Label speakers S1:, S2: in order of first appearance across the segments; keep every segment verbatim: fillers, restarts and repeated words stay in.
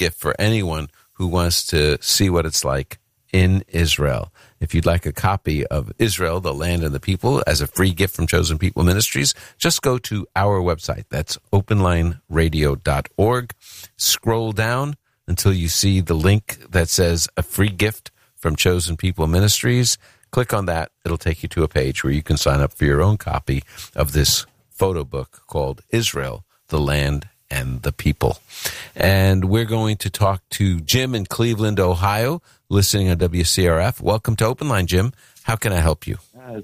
S1: gift for anyone who wants to see what it's like in Israel. If you'd like a copy of Israel, the Land and the People, as a free gift from Chosen People Ministries, just go to our website. That's open line radio dot org. Scroll down until you see the link that says a free gift from Chosen People Ministries. Click on that. It'll take you to a page where you can sign up for your own copy of this photo book called Israel, the Land and the People. And we're going to talk to Jim in Cleveland, Ohio, listening on W C R F. Welcome to Open Line, Jim. How can I help you?
S2: Uh,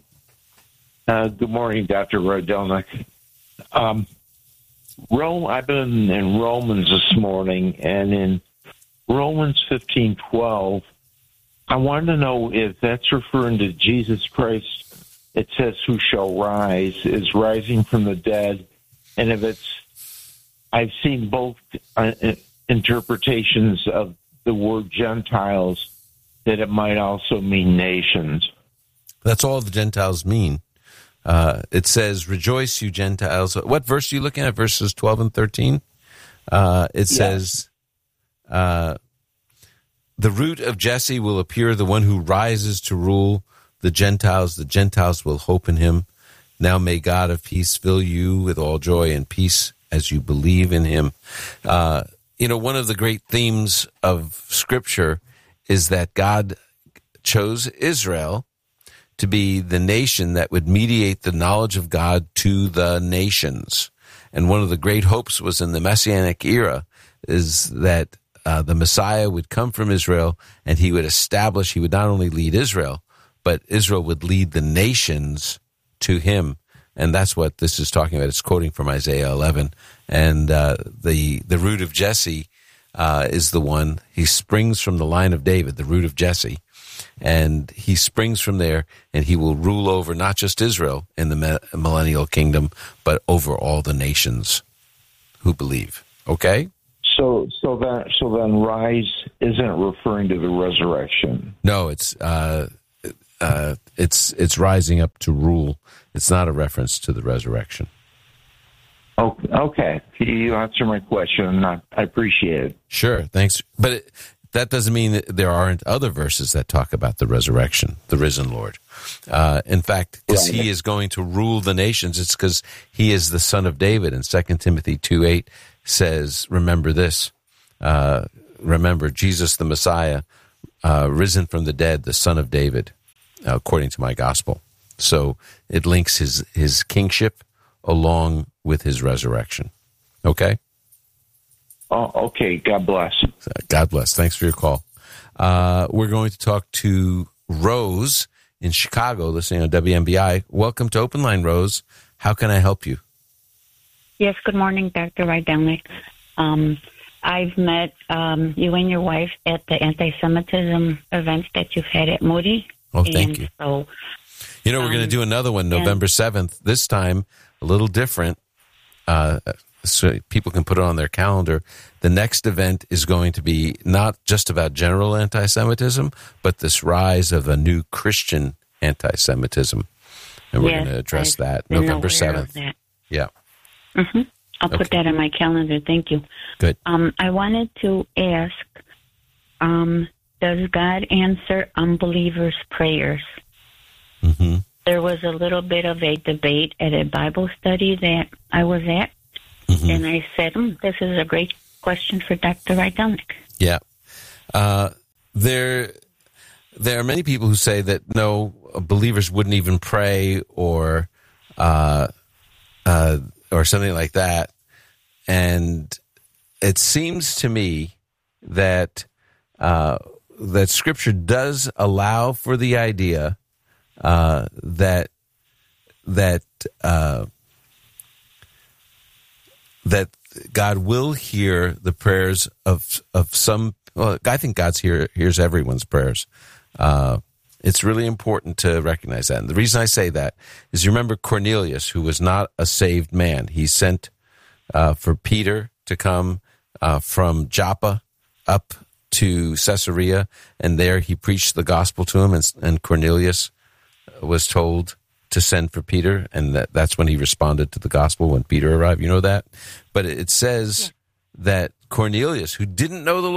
S2: uh, good morning, Doctor Rydelnik. Um, Rome, I've been in Romans this morning, and in Romans fifteen twelve, I wanted to know if that's referring to Jesus Christ. It says, who shall rise, is rising from the dead. And if it's, I've seen both uh, interpretations of the word Gentiles, that it might also mean nations.
S1: That's all the Gentiles mean. Uh, it says, rejoice, you Gentiles. What verse are you looking at? Verses twelve and thirteen? Uh, it says, uh, the root of Jesse will appear, the one who rises to rule the Gentiles. The Gentiles will hope in him. Now may God of peace fill you with all joy and peace as you believe in him. Uh, you know, one of the great themes of Scripture is that God chose Israel to be the nation that would mediate the knowledge of God to the nations. And one of the great hopes was in the Messianic era is that uh, the Messiah would come from Israel, and he would establish, he would not only lead Israel, but Israel would lead the nations to him. And that's what this is talking about. It's quoting from Isaiah eleven. And uh, the the root of Jesse uh, is the one. He springs from the line of David, the root of Jesse. And he springs from there, and he will rule over not just Israel in the millennial kingdom, but over all the nations who believe. Okay?
S2: So, so that so then, rise isn't referring to the resurrection.
S1: No, it's uh, uh, it's it's rising up to rule. It's not a reference to the resurrection.
S2: Oh, okay, you answered my question. I, I appreciate it.
S1: Sure, thanks. But it, that doesn't mean that there aren't other verses that talk about the resurrection, the risen Lord. Uh, in fact, because he is going to rule the nations, it's because he is the son of David. And Second Timothy two eight says, remember this, uh, remember Jesus the Messiah, uh, risen from the dead, the son of David, uh, according to my gospel. So it links his, his kingship along with his resurrection. Okay?
S2: Oh, okay. God bless.
S1: God bless. Thanks for your call. Uh, we're going to talk to Rose in Chicago, listening on W M B I. Welcome to Open Line, Rose. How can I help you?
S3: Yes, good morning, Doctor Rydelnik. Um, I've met um, you and your wife at the anti-Semitism events that you've had at Moody.
S1: Oh, thank
S3: and
S1: you.
S3: So,
S1: you know, we're um, going to do another one November seventh, this time a little different. Uh, so people can put it on their calendar. The next event is going to be not just about general anti-Semitism, but this rise of a new Christian anti-Semitism. And we're
S3: yes,
S1: going to address
S3: I've
S1: that November seventh.
S3: That.
S1: Yeah.
S3: Mm-hmm. I'll
S1: okay.
S3: put that on my calendar. Thank you.
S1: Good.
S3: Um, I wanted to ask, um, does God answer unbelievers' prayers?
S1: Mm-hmm.
S3: There was a little bit of a debate at a Bible study that I was at. Mm-hmm. And I said, mm, this is a great question for Doctor Rydelnik.
S1: Yeah. Uh, there, there are many people who say that, no, believers wouldn't even pray or uh, uh, or something like that. And it seems to me that uh, that Scripture does allow for the idea uh, that that uh, that God will hear the prayers of of some. Well, I think God's hear hears everyone's prayers. Uh, it's really important to recognize that. And the reason I say that is, you remember Cornelius, who was not a saved man. He sent uh, for Peter to come uh, from Joppa up to Caesarea, and there he preached the gospel to him. And, and Cornelius was told to send for Peter, and that, that's when he responded to the gospel when Peter arrived. You know that? But it says yeah. that Cornelius, who didn't know the